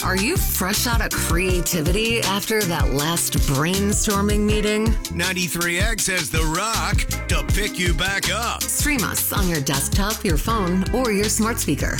Are you fresh out of creativity after that last brainstorming meeting? 93X has The Rock to pick you back up. Stream us on your desktop, your phone, or your smart speaker.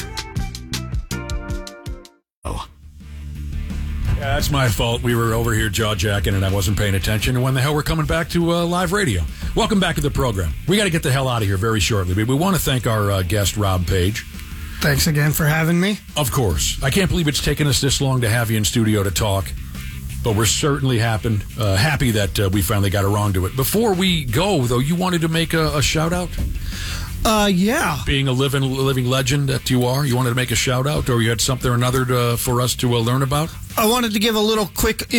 Yeah, that's my fault. We were over here jaw-jacking and I wasn't paying attention. And when the hell we're coming back to live radio? Welcome back to the program. We got to get the hell out of here very shortly. But we want to thank our guest, Rob Page. Thanks again for having me. Of course. I can't believe it's taken us this long to have you in studio to talk. But we're certainly happy that we finally got around to it. Before we go, though, you wanted to make a shout-out? Yeah. Being a living legend that you are, you wanted to make a shout-out, or you had something or another for us to learn about? I wanted to give a little quick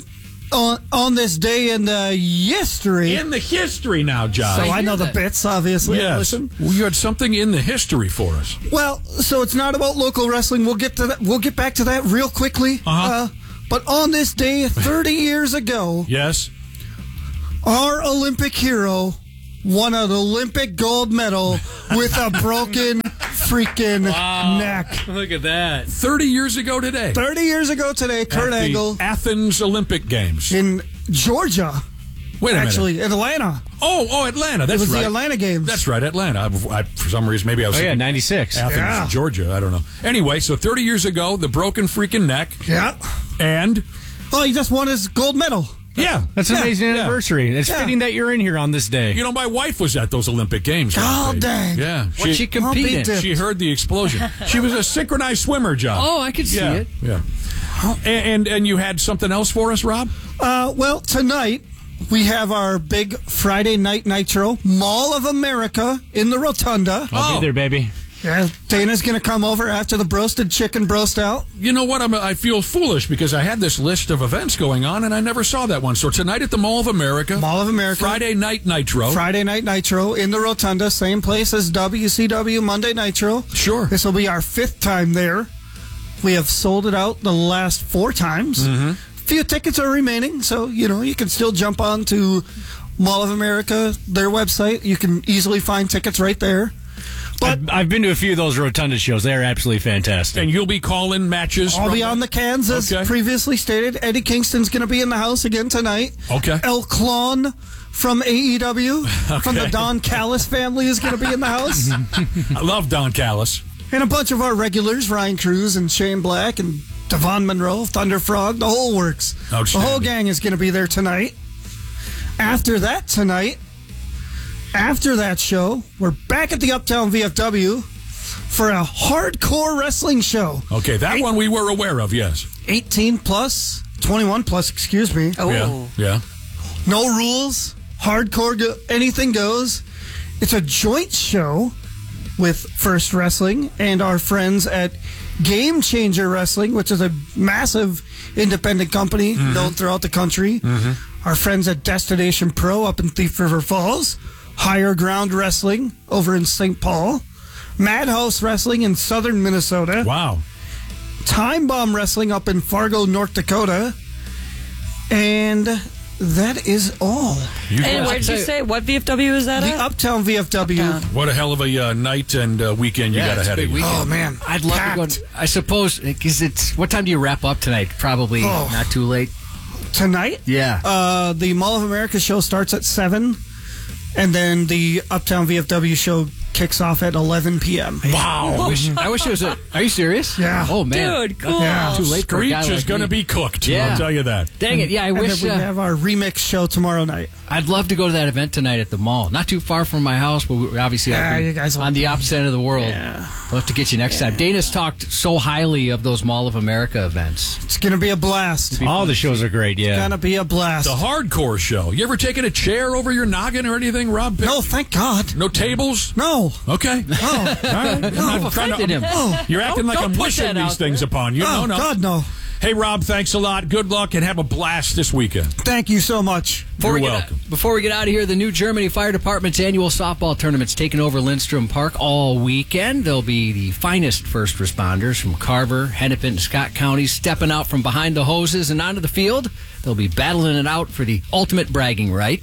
on this day in the history. In the history now, John. So I know the bits, obviously. Yes. Listen. Well, you had something in the history for us. Well, so it's not about local wrestling. We'll get to that. We'll get back to that real quickly. But on this day, 30 years ago, yes, our Olympic hero won an Olympic gold medal with a broken freaking neck. Look at that. 30 years ago today. 30 years ago today, Kurt At Angle. the Athens Olympic Games. In Georgia. Wait a minute. Actually, Atlanta. Oh, Atlanta. That's right. It was the Atlanta Games. That's right, Atlanta. I for some reason, maybe I was... 96. Athens, Georgia. I don't know. Anyway, so 30 years ago, the broken freaking neck. Yeah. And? Oh, he just won his gold medal. Yeah. That's an amazing anniversary. It's Yeah. fitting that you're in here on this day. You know, my wife was at those Olympic Games. Oh, dang. Yeah. What'd she compete in? She heard the explosion. She was a synchronized swimmer, John. Oh, I could see it. Yeah. And you had something else for us, Rob? Well, tonight we have our big Friday Night Nitro, Mall of America in the Rotunda. I'll be there, baby. Yeah, Dana's going to come over after the broasted chicken broast out. You know what? I feel foolish because I had this list of events going on and I never saw that one. So tonight at the Mall of America. Mall of America. Friday Night Nitro. Friday Night Nitro in the Rotunda, same place as WCW Monday Nitro. Sure. This will be our 5th time there. We have sold it out the last 4 times. Mm-hmm. Few tickets are remaining, so you can still jump on to Mall of America, their website. You can easily find tickets right there. But I've been to a few of those Rotunda shows. They're absolutely fantastic. And you'll be calling matches. I'll be on the cans, as previously stated. Eddie Kingston's going to be in the house again tonight. Okay. El Clon from AEW, from the Don Callis family, is going to be in the house. I love Don Callis. And a bunch of our regulars, Ryan Cruz and Shane Black and Devon Monroe, Thunder Frog, the whole works. The whole gang is going to be there tonight. After that show, we're back at the Uptown VFW for a hardcore wrestling show. Okay, that one we were aware of, yes. 18 plus, 21 plus, excuse me. Oh. Yeah. No rules, hardcore, anything goes. It's a joint show with First Wrestling and our friends at Game Changer Wrestling, which is a massive independent company known throughout the country. Mm-hmm. Our friends at Destination Pro up in Thief River Falls. Higher Ground Wrestling over in St. Paul. Madhouse Wrestling in southern Minnesota. Wow. Time Bomb Wrestling up in Fargo, North Dakota. And that is all. And where did you say? What VFW is that The at? Uptown VFW. What a hell of a night and weekend you got ahead of you. Oh, man. I'd love Packed. to go. I suppose, because it's... What time do you wrap up tonight? Probably not too late. Tonight? Yeah. The Mall of America show starts at 7. And then the Uptown VFW show kicks off at 11 p.m. Wow. I wish it was a... Are you serious? Yeah. Oh, man. Dude, cool. Yeah. Too late for a guy Screech is like going to me. be cooked. Yeah. I'll tell you that. Dang it. Yeah, I And wish... then we have our remix show tomorrow night. I'd love to go to that event tonight at the mall. Not too far from my house, but we're obviously you guys will on the opposite end of the world. Yeah. We'll have to get you next time. Dana's talked so highly of those Mall of America events. It's going to be a blast. All the shows are great, yeah. Going to be a blast. The hardcore show. You ever taken a chair over your noggin or anything, Rob? No, thank God. No tables? No. Okay. Oh. All right. I've offended him. You're acting like Don't I'm put wishing that these out things there. upon you. Oh, No. God, no. Hey, Rob, thanks a lot. Good luck and have a blast this weekend. Thank you so much. You're welcome. Before we get out of here, the New Germany Fire Department's annual softball tournament's taking over Lindstrom Park all weekend. There'll be the finest first responders from Carver, Hennepin, and Scott counties stepping out from behind the hoses and onto the field. They'll be battling it out for the ultimate bragging rights.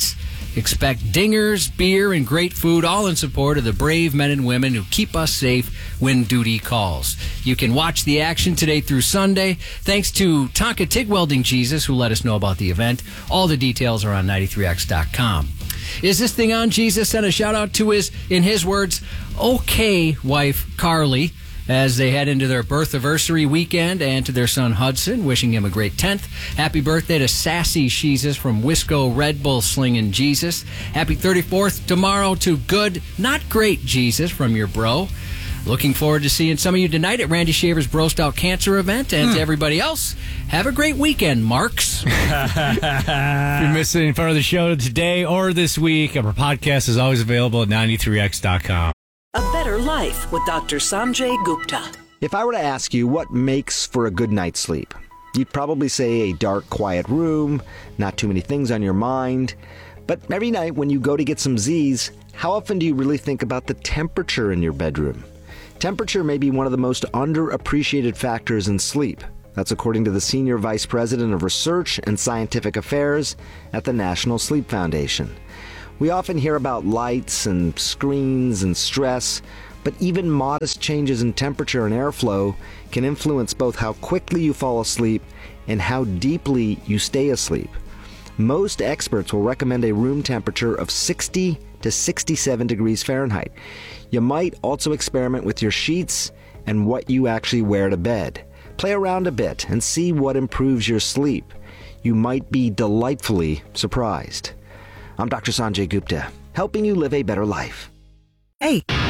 Expect dingers, beer, and great food, all in support of the brave men and women who keep us safe when duty calls. You can watch the action today through Sunday. Thanks to Tonka TIG Welding Jesus, who let us know about the event. All the details are on 93x.com. Is this thing on, Jesus? Sent a shout out to in his words, okay wife Carly, as they head into their birth anniversary weekend, and to their son Hudson, wishing him a great 10th. Happy birthday to Sassy Jesus from Wisco Red Bull Slingin' Jesus. Happy 34th tomorrow to good, not great Jesus from your bro. Looking forward to seeing some of you tonight at Randy Shaver's Brost Out Cancer event. And to everybody else, have a great weekend, Marks. If you're missing part of the show today or this week, our podcast is always available at 93x.com. A Better Life with Dr. Sanjay Gupta. If I were to ask you what makes for a good night's sleep, you'd probably say a dark, quiet room, not too many things on your mind. But every night when you go to get some Z's, how often do you really think about the temperature in your bedroom? Temperature may be one of the most underappreciated factors in sleep. That's according to the Senior Vice President of Research and Scientific Affairs at the National Sleep Foundation. We often hear about lights and screens and stress, but even modest changes in temperature and airflow can influence both how quickly you fall asleep and how deeply you stay asleep. Most experts will recommend a room temperature of 60 to 67 degrees Fahrenheit. You might also experiment with your sheets and what you actually wear to bed. Play around a bit and see what improves your sleep. You might be delightfully surprised. I'm Dr. Sanjay Gupta, helping you live a better life. Hey,